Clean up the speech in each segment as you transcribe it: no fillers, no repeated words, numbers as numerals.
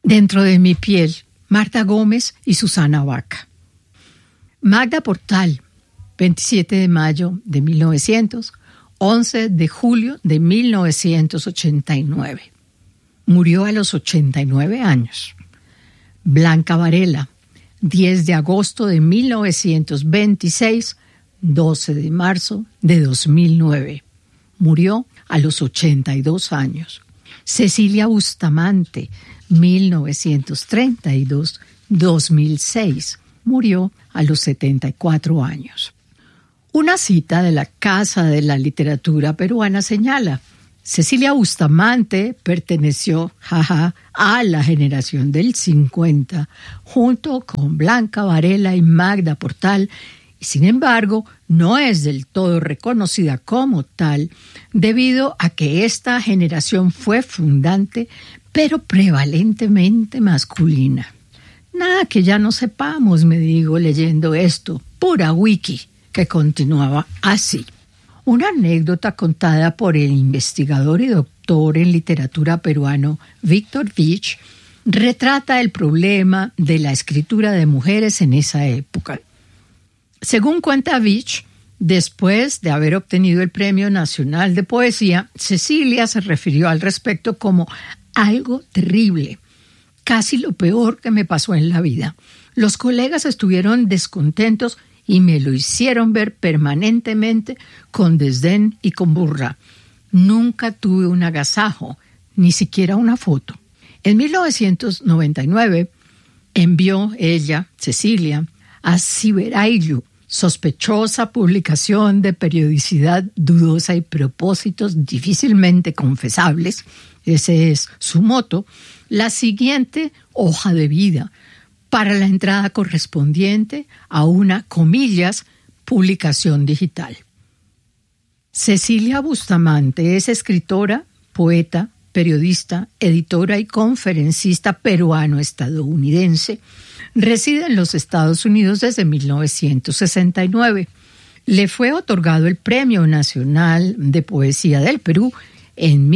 Dentro de mi piel, Marta Gómez y Susana Vaca. Magda Portal, 27 de mayo de 1900, 11 de julio de 1989. Murió a los 89 años. Blanca Varela, 10 de agosto de 1926, 12 de marzo de 2009. Murió a los 82 años. Cecilia Bustamante, 1932-2006. Murió a los 74 años. Una cita de la Casa de la Literatura Peruana señala: Cecilia Bustamante perteneció a la generación del 50, junto con Blanca Varela y Magda Portal, y sin embargo no es del todo reconocida como tal, debido a que esta generación fue fundante, pero prevalentemente masculina. Nada que ya no sepamos, me digo leyendo esto, pura wiki, que continuaba así. Una anécdota contada por el investigador y doctor en literatura peruano Víctor Vich retrata el problema de la escritura de mujeres en esa época. Según cuenta Vich, después de haber obtenido el Premio Nacional de Poesía, Cecilia se refirió al respecto como algo terrible, casi lo peor que me pasó en la vida. Los colegas estuvieron descontentos y me lo hicieron ver permanentemente con desdén y con burla. Nunca tuve un agasajo, ni siquiera una foto. En 1999 envió ella, Cecilia, a Ciberayllu, sospechosa publicación de periodicidad dudosa y propósitos difícilmente confesables, ese es su moto, la siguiente hoja de vida para la entrada correspondiente a una, comillas, publicación digital. Cecilia Bustamante es escritora, poeta, periodista, editora y conferencista peruano-estadounidense. Reside en los Estados Unidos desde 1969. Le fue otorgado el Premio Nacional de Poesía del Perú en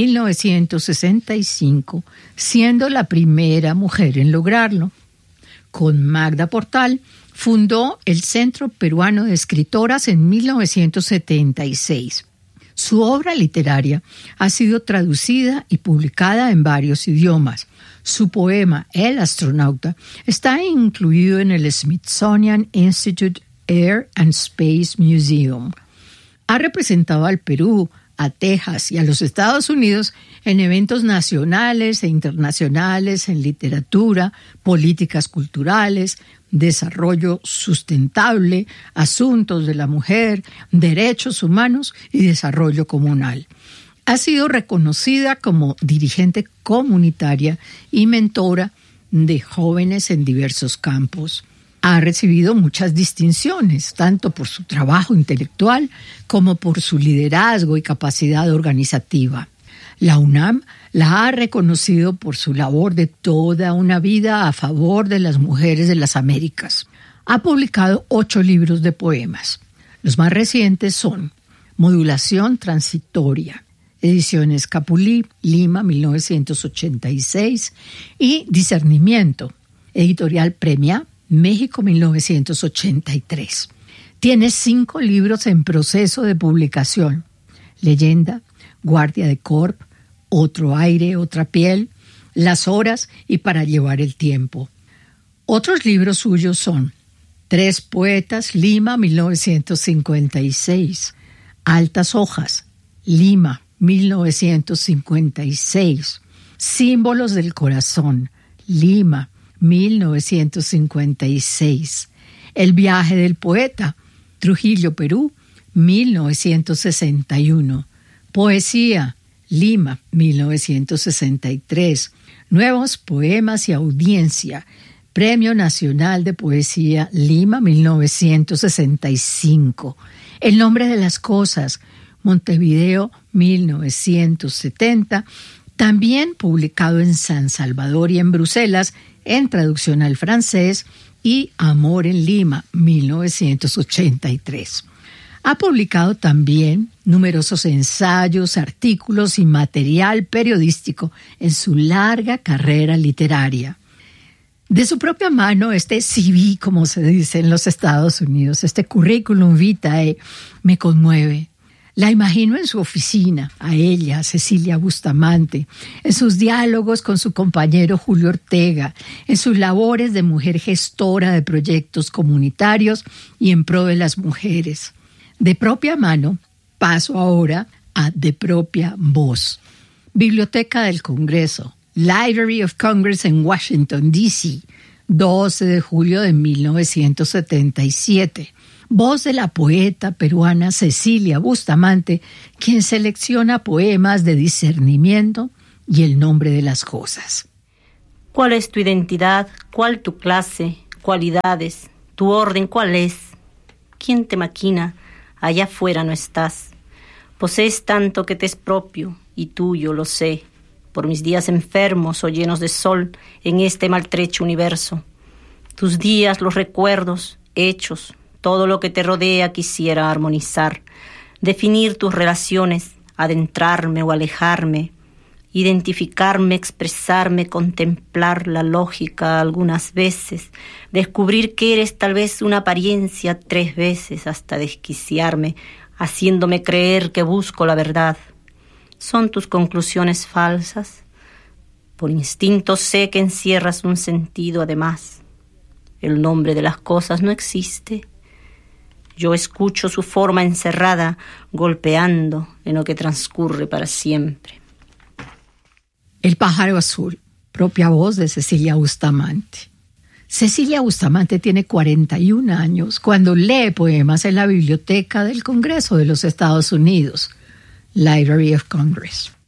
1965, siendo la primera mujer en lograrlo. Con Magda Portal fundó el Centro Peruano de Escritoras en 1976. Su obra literaria ha sido traducida y publicada en varios idiomas. Su poema El astronauta está incluido en el Smithsonian Institute Air and Space Museum. Ha representado al Perú, a Texas y a los Estados Unidos en eventos nacionales e internacionales en literatura, políticas culturales, desarrollo sustentable, asuntos de la mujer, derechos humanos y desarrollo comunal. Ha sido reconocida como dirigente comunitaria y mentora de jóvenes en diversos campos. Ha recibido muchas distinciones, tanto por su trabajo intelectual como por su liderazgo y capacidad organizativa. La UNAM la ha reconocido por su labor de toda una vida a favor de las mujeres de las Américas. Ha publicado 8 libros de poemas. Los más recientes son Modulación Transitoria, Ediciones Capulí, Lima, 1986, y Discernimiento, Editorial Premia, México, 1983. Tiene 5 libros en proceso de publicación: Leyenda, Guardia de Corp, Otro aire, otra piel, Las horas y Para llevar el tiempo. Otros libros suyos son Tres poetas, Lima, 1956, Altas hojas, Lima, 1956, Símbolos del corazón, Lima, 1956, El viaje del poeta, Trujillo, Perú, 1961, Poesía, Lima, 1963, Nuevos poemas y audiencia, Premio Nacional de Poesía, Lima, 1965, El nombre de las cosas, Montevideo, 1970, también publicado en San Salvador y en Bruselas, en traducción al francés, y Amor en Lima, 1983. Ha publicado también numerosos ensayos, artículos y material periodístico en su larga carrera literaria. De su propia mano, este CV, como se dice en los Estados Unidos, este currículum vitae, me conmueve. La imagino en su oficina, a ella, Cecilia Bustamante, en sus diálogos con su compañero Julio Ortega, en sus labores de mujer gestora de proyectos comunitarios y en pro de las mujeres. De propia mano, paso ahora a de propia voz. Biblioteca del Congreso, Library of Congress en Washington, D.C., 12 de julio de 1977. Voz de la poeta peruana Cecilia Bustamante, quien selecciona poemas de discernimiento y el nombre de las cosas. ¿Cuál es tu identidad? ¿Cuál tu clase? ¿Cualidades? ¿Tu orden cuál es? ¿Quién te maquina? Allá afuera no estás. Posees tanto que te es propio y tuyo, lo sé, por mis días enfermos o llenos de sol en este maltrecho universo. Tus días, los recuerdos, hechos, todo lo que te rodea quisiera armonizar, definir tus relaciones, adentrarme o alejarme, identificarme, expresarme, contemplar la lógica algunas veces, descubrir que eres tal vez una apariencia 3 veces hasta desquiciarme, haciéndome creer que busco la verdad. ¿Son tus conclusiones falsas? Por instinto sé que encierras un sentido además. El nombre de las cosas no existe. Yo escucho su forma encerrada, golpeando en lo que transcurre para siempre. El pájaro azul, propia voz de Cecilia Bustamante. Cecilia Bustamante tiene 41 años cuando lee poemas en la Biblioteca del Congreso de los Estados Unidos, Library of Congress.